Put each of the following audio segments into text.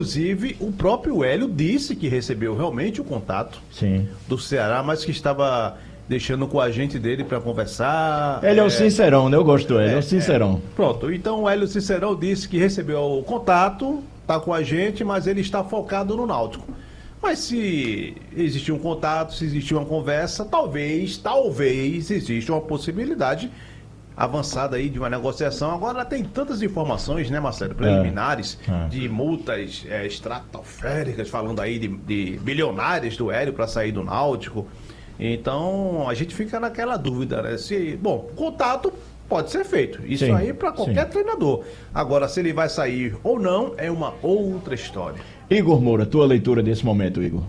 Inclusive, o próprio Hélio disse que recebeu realmente o contato Sim. do Ceará, mas que estava deixando com o agente dele para conversar. Ele é o sincerão, né? Eu gosto do Hélio, é o sincerão. Pronto, então o Hélio Sincerão disse que recebeu o contato, está com a gente, mas ele está focado no Náutico. Mas se existir um contato, se existir uma conversa, talvez exista uma possibilidade avançada aí de uma negociação. Agora tem tantas informações, né, Marcelo, preliminares, de multas estratosféricas, falando aí de bilionários do Hélio para sair do Náutico. Então a gente fica naquela dúvida, né? Contato pode ser feito. Isso Sim, aí para qualquer treinador. Agora, se ele vai sair ou não, é uma outra história. Igor Moura, tua leitura desse momento, Igor.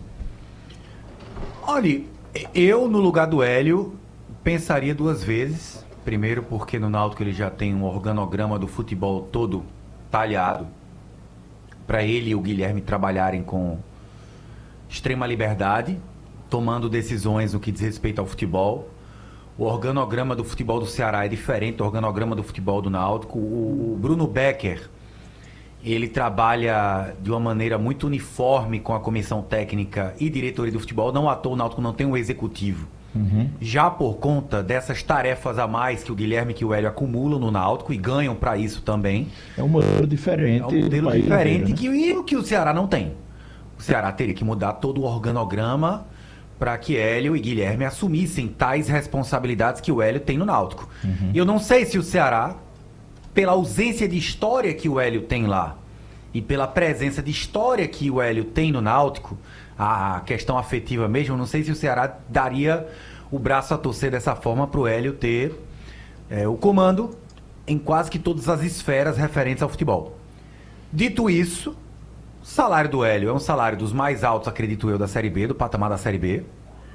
Olha, eu no lugar do Hélio pensaria duas vezes. Primeiro porque no Náutico ele já tem um organograma do futebol todo talhado para ele e o Guilherme trabalharem com extrema liberdade, tomando decisões no que diz respeito ao futebol. O organograma do futebol do Ceará é diferente do organograma do futebol do Náutico. O Bruno Becker, ele trabalha de uma maneira muito uniforme com a comissão técnica e diretoria do futebol. Não à toa o Náutico não tem um executivo. Já por conta dessas tarefas a mais que o Guilherme e que o Hélio acumulam no Náutico e ganham para isso também. É um modelo diferente. É um modelo diferente inteiro, né? que o Ceará não tem. O Ceará teria que mudar todo o organograma para que Hélio e Guilherme assumissem tais responsabilidades que o Hélio tem no Náutico. E eu não sei se o Ceará, pela ausência de história que o Hélio tem lá e pela presença de história que o Hélio tem no Náutico, a questão afetiva mesmo, não sei se o Ceará daria o braço a torcer dessa forma para o Hélio ter o comando em quase que todas as esferas referentes ao futebol. Dito isso, o salário do Hélio é um salário dos mais altos, acredito eu, da Série B, do patamar da Série B.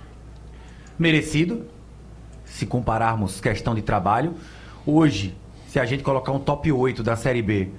Merecido, se compararmos questão de trabalho. Hoje, se a gente colocar um top 8 da Série B,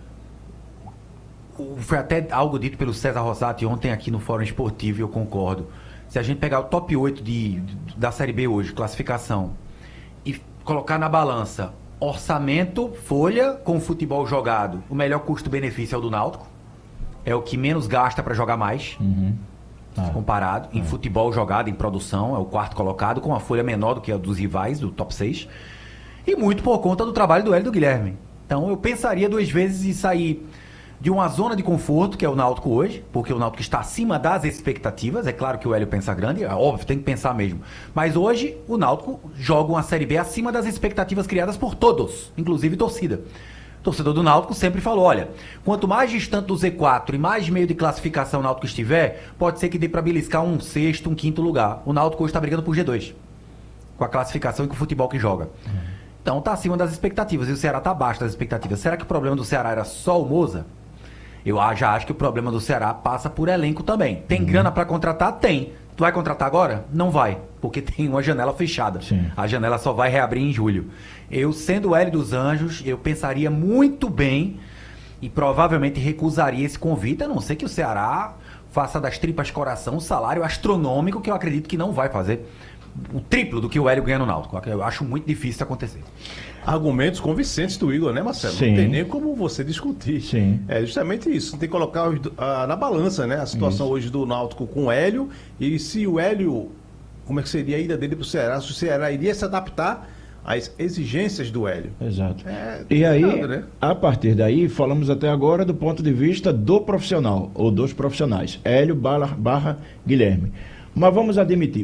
foi até algo dito pelo César Rosati ontem aqui no Fórum Esportivo, e eu concordo. Se a gente pegar o top 8 da Série B hoje, classificação, e colocar na balança orçamento, folha com futebol jogado, o melhor custo-benefício é o do Náutico. É o que menos gasta para jogar mais, comparado. Em futebol jogado, em produção, é o quarto colocado, com uma folha menor do que a dos rivais, do top 6. E muito por conta do trabalho do Hélio e do Guilherme. Então eu pensaria duas vezes em sair de uma zona de conforto, que é o Náutico hoje, porque o Náutico está acima das expectativas. É claro que o Hélio pensa grande, é óbvio, tem que pensar mesmo. Mas hoje o Náutico joga uma Série B acima das expectativas criadas por todos, inclusive torcida. O torcedor do Náutico sempre falou, olha, quanto mais distante do Z4 e mais meio de classificação o Náutico estiver, pode ser que dê para beliscar um sexto, um quinto lugar. O Náutico hoje está brigando por G2, com a classificação e com o futebol que joga. Então está acima das expectativas, e o Ceará está abaixo das expectativas. Será que o problema do Ceará era só o Moza? Eu já acho que o problema do Ceará passa por elenco também. Tem grana para contratar? Tem. Tu vai contratar agora? Não vai, porque tem uma janela fechada. Sim. A janela só vai reabrir em julho. Eu, sendo o Hélio dos Anjos, eu pensaria muito bem e provavelmente recusaria esse convite, a não ser que o Ceará faça das tripas coração um salário astronômico, que eu acredito que não vai fazer o triplo do que o Hélio ganha no Náutico. Eu acho muito difícil isso acontecer. Argumentos convincentes do Igor, né, Marcelo? Sim. Não tem nem como você discutir. Sim. É justamente isso. Tem que colocar na balança, né? A situação hoje do Náutico com o Hélio, e se o Hélio, como é que seria a ida dele para o Ceará? Se o Ceará iria se adaptar às exigências do Hélio. Exato. É E aí, complicado, né? a partir daí, falamos até agora do ponto de vista do profissional, ou dos profissionais, Hélio barra Guilherme. Mas vamos admitir,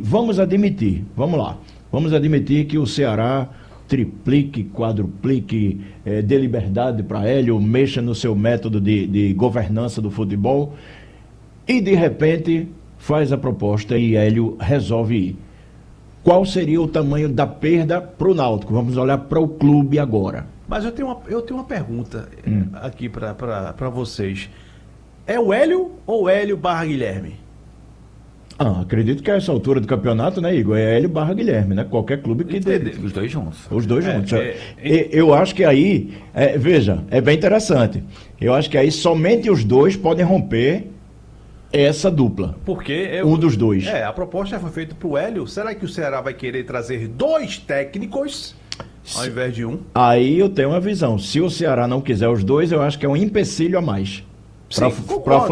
vamos admitir que o Ceará triplique, quadruplique, dê liberdade para Hélio, mexa no seu método de governança do futebol e de repente faz a proposta e Hélio resolve ir. Qual seria o tamanho da perda para o Náutico? Vamos olhar para o clube agora. Mas eu tenho uma pergunta aqui para vocês. É o Hélio ou Hélio barra Guilherme? Acredito que a essa altura do campeonato, né, Igor, é Hélio barra Guilherme, né? Qualquer clube que dê. Os dois juntos. Os dois juntos. Eu acho que aí, veja, é bem interessante. Eu acho que aí somente os dois podem romper essa dupla. Porque um dos dois. A proposta foi feita para o Hélio. Será que o Ceará vai querer trazer dois técnicos ao invés de um? Aí eu tenho uma visão. Se o Ceará não quiser os dois, eu acho que é um empecilho a mais. Sim, concordo.